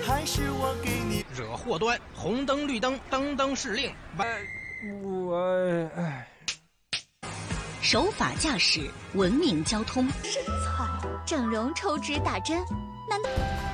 还是我给你惹祸端，红灯绿灯，灯灯是令。 守法驾驶，文明交通。 身材，整容抽脂打针，难道？